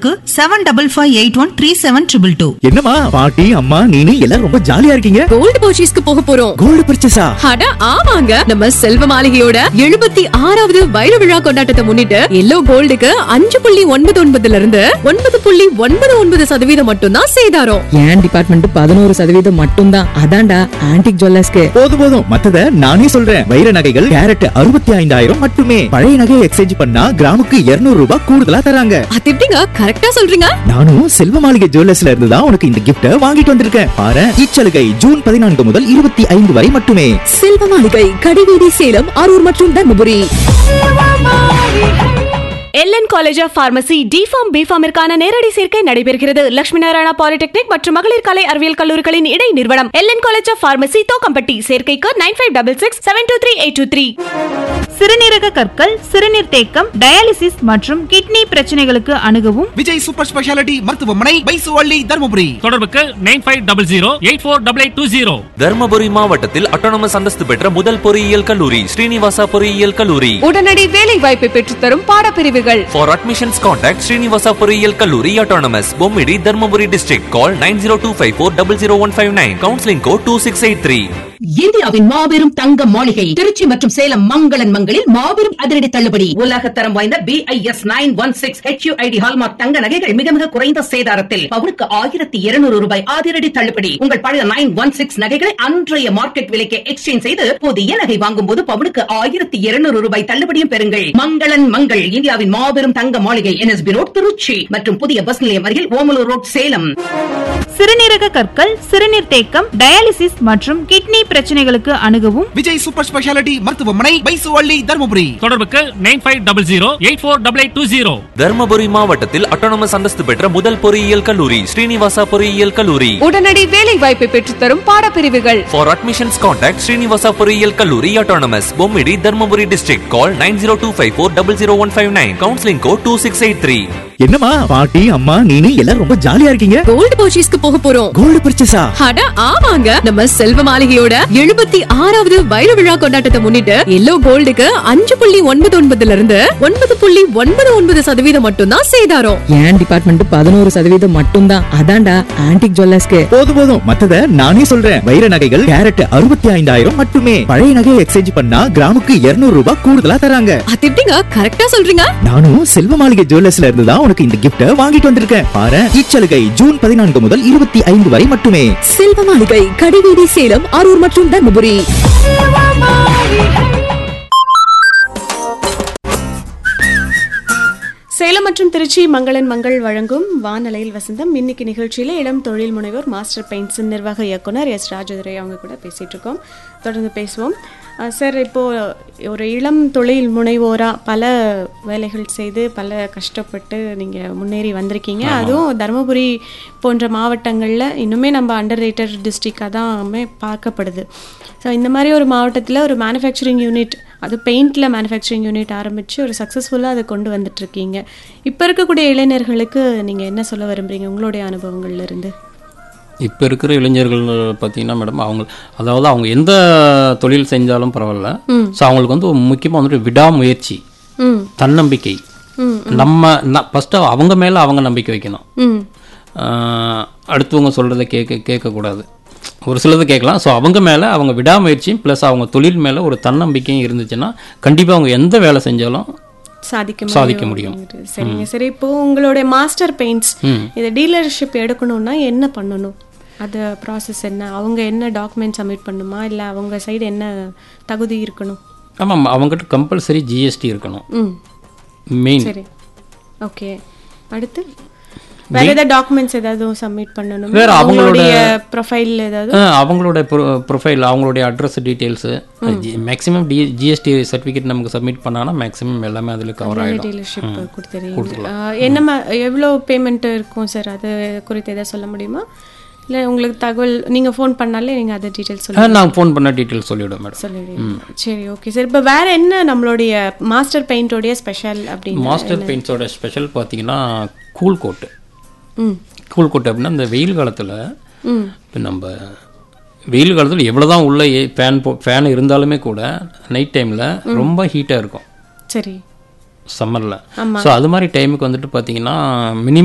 தொடர்புக்கு 7558137222. என்னம்மா பாட்டி அம்மா நீனு எல்லாம் ரொம்ப ஜாலியா இருக்கீங்க. கோல்டு பர்ச்சேஸ்க்கு போக போறோம். கோல்டு பர்ச்சேஸா? அட ஆமாங்க, நம்ம செல்வ மாளிகையோட 76வது வைர விழா கொண்டாட்டத்தை முன்னிட்டு எல்லோ கோல்டுக்கு 5.99 இருந்து 9.99% மட்டும் தான் சேதாரம். என் டிபார்ட்மெண்ட் 11% மட்டும் தான். அதான்டா ஆன்டிக் ஜுவல்லர்ஸ்க்கு. போதும் மத்தத நானே சொல்றேன். வைர நகைகள் கேரட் 65,000 மட்டுமே. பழைய நகையை எக்ஸ்சேஞ்ச் பண்ணா கிராமுக்கு 200 ரூபாய் கூடுதலா தராங்க. அது எப்படிங்க கரெக்டா சொல்றீங்க? நானும் செல்வ மாளிகை ஜுவல்லர்ஸ்ல இருந்து தான் உனக்கு இந்த கிஃப்ட வாங்கிட்டு வந்திருக்கேன். பாரு, இச்சலுகை ஜூன் 14 முதல் 25 வரை மட்டுமே. செல்வ மாளிகை, கடைவீதி, சேலம், அரூர் மற்றும் Dharmapuri. LN college of pharmacy deform பிஃபார்மிற்கான நேரடி சேர்க்கை நடைபெறுகிறது. லட்சுமி நாராயணா பாலிடெக்னிக் மற்றும் மகளிர் கலை அறிவியல் கல்லூரிகளின் இடை நிறுவனம் LN college of pharmacy Thokkampatti. சேர்க்கைக்கு 9566723823. சிறுநீரக கற்கள், சிறுநீர் தேக்கம், டயாலிசிஸ் மற்றும் கிட்னி பிரச்சனைகளுக்கு அணுகவும் விஜய் சூப்பர் ஸ்பெஷாலிட்டி மருத்துவமனை, பைசுவள்ளி, தர்மபுரி. தொடர்புக்கு 9500848820. தர்மபுரி மாவட்டத்தில் அட்டானமஸ் அந்தஸ்து பெற்ற முதல் பொறியியல் கல்லூரி ஸ்ரீனிவாசா பொறியியல் கல்லூரி. உடனடி வேலை வாய்ப்பை பெற்றுத்தரும் பாடப்பிரிவுகள். For admissions contact Srinivasa பொறியியல் கல்லூரி autonomous Bommidi Dharmapuri district. Call 9025400159. Counseling code 2683. இந்தியாவின் மாபெரும் தங்க மாளிகை திருச்சி மற்றும் சேலம் மங்களன் மங்களில் மாபெரும் அதிரடி தள்ளுபடி. உலகத்தரம் வாய்ந்த BIS 916 HUID ஹால்மார்க் தங்க நகைகள் மிக மிக குறைந்த சேதாரத்தில் பவுனுக்கு 1200 ரூபாய் அதிரடி தள்ளுபடி. உங்கள் பழைய 916 நகைகளை அன்றைய மார்க்கெட் விலைக்கு எக்ஸ்சேஞ்ச் செய்து புதிய நகை வாங்கும் போது பவுனுக்கு 1200 ரூபாய் தள்ளுபடியும் பெறுங்கள். மங்களன் மங்கள், இந்தியாவின் மாபெரும் தங்க மாளிகை, NSB ரோட், திருச்சி மற்றும் புதிய பஸ் நிலையம் அருகில் ஓமலூர் ரோட், சேலம். சிறுநீரக கற்கள், சிறுநீர் தேக்கம், டயாலிசிஸ் மற்றும் கிட்னி பிரச்சனைகளுக்கு அணுகவும் விஜய் சூப்பர் ஸ்பெஷாலிட்டி மருத்துவமனை, பைசுவள்ளி, தர்மபுரி. தொடர்புக்கு 9500848820. தர்மபுரி மாவட்டத்தில் அட்டானமஸ் அந்தஸ்து பெற்ற முதல் பொறியியல் கல்லூரி ஸ்ரீனிவாசா பொறியியல் கல்லூரி. உடனடி வேலை வாய்ப்பை பெற்றுத்தரும் பாடப்பிரிவுகள். For admissions contact Srinivasa பொறியியல் கல்லூரி autonomous Bommidi Dharmapuri district. Call 9025400159. Counseling code 2683. என்னம்மா பாட்டி அம்மா நீனு எல்லாம் ரொம்ப ஜாலியா இருக்கீங்க. கோல்டு பர்ச்சேஸ்க்கு போக போறோம். கோல்டு பர்ச்சேஸா? அட ஆமாங்க, நம்ம செல்வ மாளிகையோட 76வது வைர விழா கொண்டாட்டத்தை முன்னிட்டு எல்லோ கோல்டுக்கு 5.99 இருந்து 9.99% மட்டும் தான் சேதாரம். என் டிபார்ட்மெண்ட் 11% மட்டும் தான். அதான்டா ஆன்டிக் ஜுவல்லர்ஸ்க்கு. போதும் மத்தத நானே சொல்றேன். வைர நகைகள் கேரட் 65,000 மட்டுமே. பழைய நகையை எக்ஸ்சேஞ்ச் பண்ணா கிராமுக்கு 200 ரூபாய் கூடுதலா தராங்க. அது எப்படிங்க கரெக்டா சொல்றீங்க? நானும் செல்வ மாளிகை ஜுவல்லர்ஸ்ல இருந்து தான் உனக்கு இந்த கிஃப்ட வாங்கிட்டு வந்திருக்கேன். பாரு, இச்சலுகை ஜூன் 14 முதல் 25 வரை மட்டுமே. செல்வ மாளிகை, கடைவீதி, சேலம், அரூர் மற்றும் தர்மபுரி. சேலம் மற்றும் திருச்சி மங்களன் மங்கள் வழங்கும் வானலையில் வசந்தம். இன்னைக்கு நிகழ்ச்சியில இளம் தொழில் முனைவோர் மாஸ்டர் பெயிண்ட்ஸ் நிர்வாக இயக்குனர் எஸ் ராஜதுரை அவங்க கூட பேசிட்டு இருக்கோம். தொடர்ந்து பேசுவோம். சார், இப்போ ஒரு இளம் தொழில் முனைவோரா பல வேலைகள் செய்து பல கஷ்டப்பட்டு நீங்க முன்னேறி வந்திருக்கீங்க. அதுவும் தருமபுரி போன்ற மாவட்டங்களில் இன்னுமே நம்ம அண்டர் ரேட்டட் டிஸ்ட்ரிக்டாக தான் பார்க்கப்படுது. ஸோ இந்த மாதிரி ஒரு மாவட்டத்தில் ஒரு மேனுஃபேக்சரிங் யூனிட், அது பெயிண்டில் மேனுஃபேக்சரிங் யூனிட் ஆரம்பித்து ஒரு சக்ஸஸ்ஃபுல்லாக அதை கொண்டு வந்துட்டுருக்கீங்க. இப்போ இருக்கக்கூடிய இளைஞர்களுக்கு நீங்கள் என்ன சொல்ல விரும்புகிறீங்க உங்களுடைய அனுபவங்கள்லேருந்து? இப்போ இருக்கிற இளைஞர்கள் பார்த்தீங்கன்னா மேடம், அவங்க எந்த தொழில் செஞ்சாலும் பரவாயில்ல. ஸோ அவங்களுக்கு வந்து முக்கியமாக வந்துட்டு விடாமுயற்சி, தன்னம்பிக்கை. நம்ம ஃபஸ்ட்டு அவங்க மேலே அவங்க நம்பிக்கை வைக்கணும். அடுத்தவங்க சொல்கிறத கேட்கக்கூடாது. ஒரு சிலது கேட்கலாம். ஸோ அவங்க மேலே அவங்க விடாமுயற்சியும் ப்ளஸ் அவங்க தொழில் மேலே ஒரு தன்னம்பிக்கையும் இருந்துச்சுன்னா கண்டிப்பாக அவங்க எந்த வேலை செஞ்சாலும் சாதிக்க முடியும். சரிங்க. சரி, இப்போ உங்களுடைய மாஸ்டர் பெயிண்ட்ஸ் இதை டீலர்ஷிப் எடுக்கணும்னா என்ன பண்ணணும்? அது ப்ராசஸ் என்ன? அவங்க என்ன டாக்குமெண்ட் சப்மிட் பண்ணுமா, இல்லை அவங்க சைடு என்ன தகுதி இருக்கணும்? ஆமாம், அவங்ககிட்ட கம்பல்சரி GST இருக்கணும் மெயின். சரி, ஓகே. அடுத்து வேற ஏதாவது டாக்குமெண்ட்ஸ் ஏதாவது சப்மிட் பண்ணணும்? வேற அவங்களுடைய ப்ரொஃபைல் ஏதாவது? அவங்களுடைய ப்ரொஃபைல், அவங்களுடைய address details, maximum GST certificate நமக்கு சப்மிட் பண்ணாங்கன்னா மேக்ஸிமம் எல்லாமே அதில் கவர் ஆகிடும். டீலர்ஷிப் கொடுத்துருவீங்க. என்ன எவ்வளோ பேமெண்ட் இருக்கும் சார்? அது குறித்து ஏதாவது சொல்ல முடியுமா? இல்லை உங்களுக்கு தகவல் நீங்கள் ஃபோன் பண்ணாலே நீங்கள் அதை டீட்டெயில்ஸ் சொல்லுங்கள். நான் ஃபோன் பண்ண டீட்டெயில்ஸ் சொல்லிவிடுவேன் மேடம். சொல்லிவிடுவேன். சரி, ஓகே சார். இப்போ வேறு என்ன நம்மளுடைய மாஸ்டர் பெயிண்டோடைய ஸ்பெஷல் அப்படின்னு? மாஸ்டர் பெயிண்ட்ஸோட ஸ்பெஷல் பார்த்தீங்கன்னா கூல் கோட்டு. கூல் கோட்டு அப்படின்னா இந்த வெயில் காலத்தில், இப்போ நம்ம வெயில் காலத்தில் எவ்வளோ தான் உள்ள ஃபேன் இருந்தாலுமே கூட நைட் டைமில் ரொம்ப ஹீட்டாக இருக்கும். சரி, சம்மரில். ஸோ அது மாதிரி டைமுக்கு வந்துட்டு பார்த்தீங்கன்னா மினிமம்